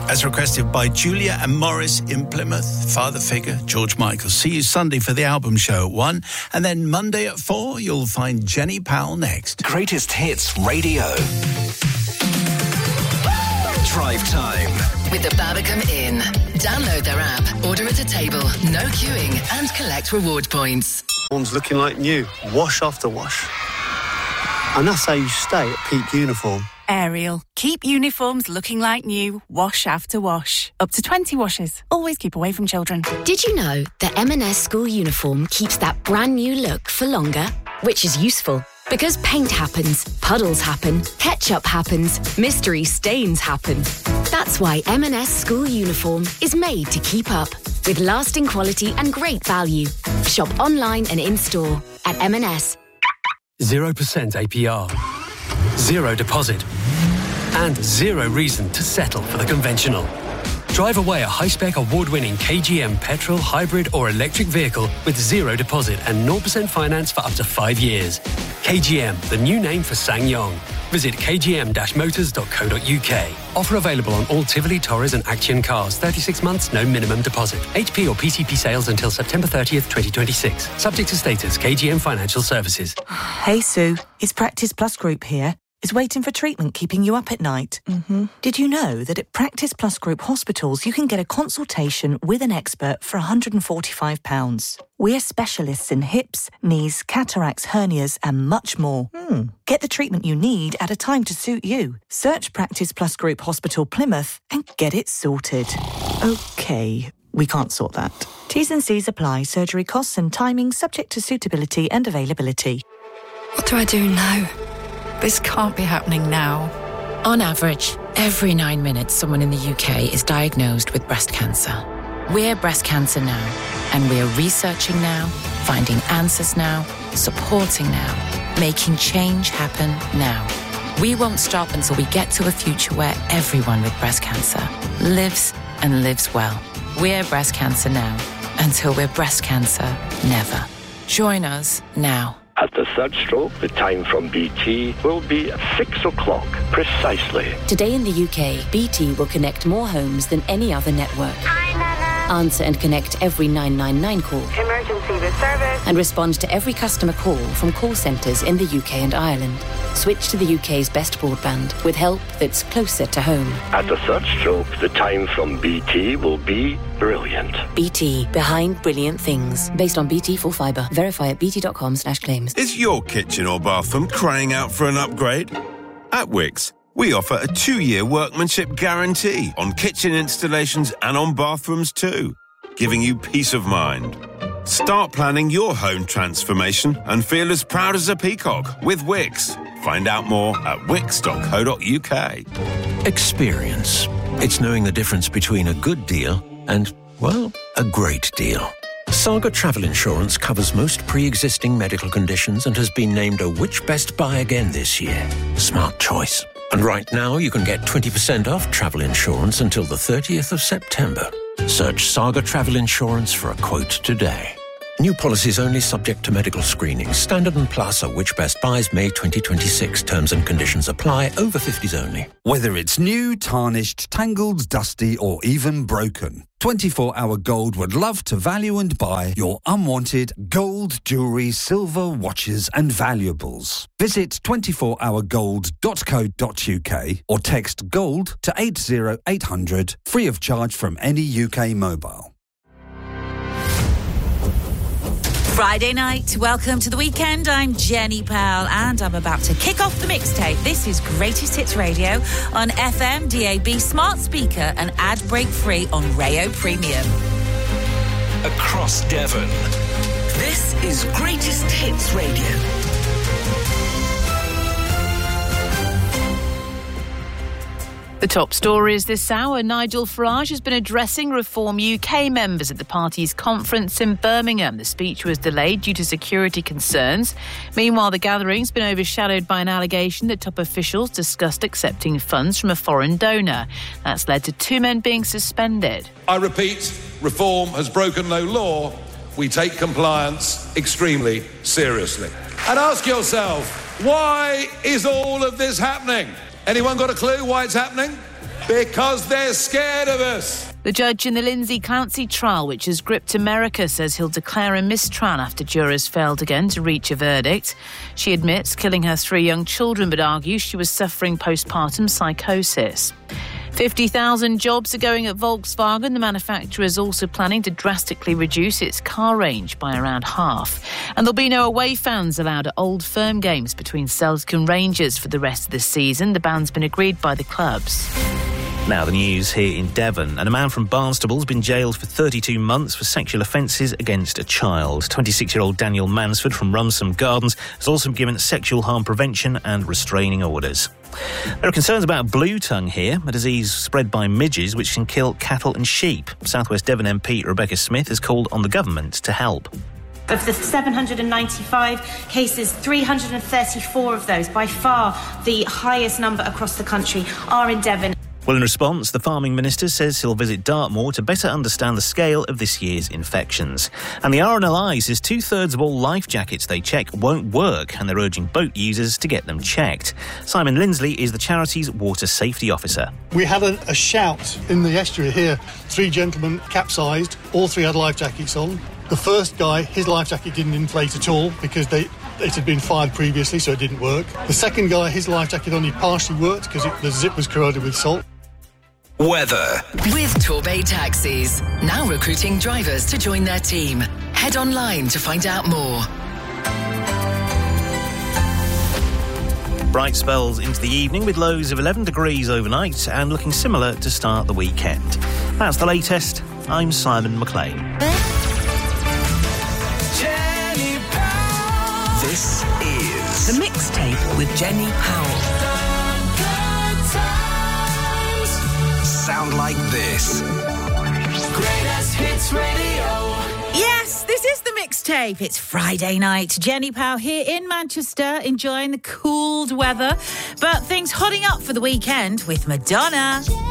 as requested by Julia and Morris in Plymouth. Father Figure, George Michael. See you Sunday for the album show at 1. And then Monday at 4, you'll find Jenny Powell next. Greatest Hits Radio. Drive Time. With the Babacom Inn. Download their app, order at a table, no queuing, and collect reward points. One's looking like new, wash after wash. And that's how you stay at peak uniform. Ariel, keep uniforms looking like new, wash after wash. Up to 20 washes. Always keep away from children. Did you know that M&S school uniform keeps that brand new look for longer? Which is useful, because paint happens, puddles happen, ketchup happens, mystery stains happen. That's why M&S school uniform is made to keep up, with lasting quality and great value. Shop online and in-store at M&S. 0% APR. 0 deposit. And 0 reason to settle for the conventional. Drive away a high-spec award-winning KGM petrol, hybrid or electric vehicle with 0 deposit and 0% finance for up to 5 years. KGM, the new name for SsangYong. Visit kgm-motors.co.uk. Offer available on all Tivoli, Torres and Action cars. 36 months, no minimum deposit. HP or PCP sales until September 30th, 2026. Subject to status, KGM Financial Services. Hey Sue, is Practice Plus Group here? Is waiting for treatment keeping you up at night? Mm-hmm. Did you know that at Practice Plus Group hospitals you can get a consultation with an expert for £145? We're specialists in hips, knees, cataracts, hernias and much more. Get the treatment you need at a time to suit you. Search Practice Plus Group Hospital Plymouth and get it sorted. OK, we can't sort that. T's and C's apply. Surgery costs and timing subject to suitability and availability. What do I do now? This can't be happening now. On average, every 9 minutes someone in the UK is diagnosed with breast cancer. We're Breast Cancer Now, and we're researching now, finding answers now, supporting now, making change happen now. We won't stop until we get to a future where everyone with breast cancer lives and lives well. We're Breast Cancer Now, until we're breast cancer never. Join us now. At the third stroke, the time from BT will be 6 o'clock precisely. Today in the UK, BT will connect more homes than any other network. Answer and connect every 999 call. Emergency with service. And respond to every customer call from call centres in the UK and Ireland. Switch to the UK's best broadband with help that's closer to home. At the third stroke, the time from BT will be brilliant. BT, behind brilliant things. Based on BT Full Fibre. Verify at bt.com/claims. Is your kitchen or bathroom crying out for an upgrade? At Wickes, we offer a 2-year workmanship guarantee on kitchen installations and on bathrooms too, giving you peace of mind. Start planning your home transformation and feel as proud as a peacock with Wickes. Find out more at wickes.co.uk. Experience. It's knowing the difference between a good deal and, well, a great deal. Saga Travel Insurance covers most pre-existing medical conditions and has been named a Which Best Buy again this year. Smart choice. And right now you can get 20% off travel insurance until the 30th of September. Search Saga Travel Insurance for a quote today. New policies only subject to medical screening. Standard and Plus are Which Best Buys May 2026. Terms and conditions apply. Over 50s only. Whether it's new, tarnished, tangled, dusty or even broken, 24 Hour Gold would love to value and buy your unwanted gold, jewellery, silver, watches and valuables. Visit 24hourgold.co.uk or text GOLD to 80800 free of charge from any UK mobile. Friday night, welcome to the weekend. I'm Jenny Powell and I'm about to kick off the mixtape. This is Greatest Hits Radio on FM, DAB, smart speaker and ad break free on Rayo Premium. Across Devon. This is Greatest Hits Radio. The top stories this hour. Nigel Farage has been addressing Reform UK members at the party's conference in Birmingham. The speech was delayed due to security concerns. Meanwhile, the gathering's been overshadowed by an allegation that top officials discussed accepting funds from a foreign donor. That's led to 2 men being suspended. I repeat, Reform has broken no law. We take compliance extremely seriously. And ask yourself, why is all of this happening? Anyone got a clue why it's happening? Because they're scared of us. The judge in the Lindsay Clancy trial, which has gripped America, says he'll declare a mistrial after jurors failed again to reach a verdict. She admits killing her 3 young children, but argues she was suffering postpartum psychosis. 50,000 jobs are going at Volkswagen. The manufacturer is also planning to drastically reduce its car range by around half. And there'll be no away fans allowed at Old Firm games between Celtic and Rangers for the rest of the season. The ban's been agreed by the clubs. Now the news here in Devon. And a man from Barnstable's been jailed for 32 months for sexual offences against a child. 26-year-old Daniel Mansford from Rumsome Gardens has also been given sexual harm prevention and restraining orders. There are concerns about blue tongue here, a disease spread by midges which can kill cattle and sheep. South West Devon MP Rebecca Smith has called on the government to help. Of the 795 cases, 334 of those, by far the highest number across the country, are in Devon. Well, in response, the farming minister says he'll visit Dartmoor to better understand the scale of this year's infections. And the RNLI says 2/3 of all life jackets they check won't work, and they're urging boat users to get them checked. Simon Lindsley is the charity's water safety officer. We had a shout in the estuary here. 3 gentlemen capsized, all 3 had life jackets on. The first guy, his life jacket didn't inflate at all because it had been fired previously, so it didn't work. The second guy, his life jacket only partially worked because the zip was corroded with salt. Weather. With Torbay Taxis. Now recruiting drivers to join their team. Head online to find out more. Bright spells into the evening with lows of 11 degrees overnight and looking similar to start the weekend. That's the latest. I'm Simon McLean. Jenny Powell. This is The Mixtape with Jenny Powell. Sound like this. Greatest Hits Radio. Yes, this is The Mixtape. It's Friday night. Jenny Powell here in Manchester, enjoying the cooled weather. But things hotting up for the weekend with Madonna.